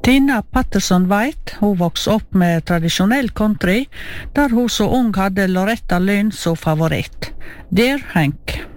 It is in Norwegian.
Tina Patterson White, hun vokste opp med tradisjonell country, der hun så ung hadde Loretta Lynn som favoritt. Dear Hank.